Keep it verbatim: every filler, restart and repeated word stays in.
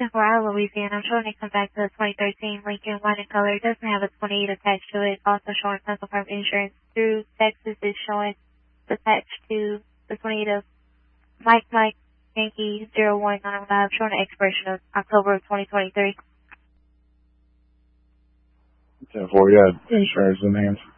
ten for our Louisiana. I'm showing it comes back to the twenty thirteen Lincoln, white in color. It doesn't have a twenty-eight attached to it. Also showing pencil firm insurance through Texas is showing attached to the twenty-eight of Mike Mike Yankee zero one nine five, showing an expiration of October of twenty twenty-three. ten four, yeah, insurance in hand.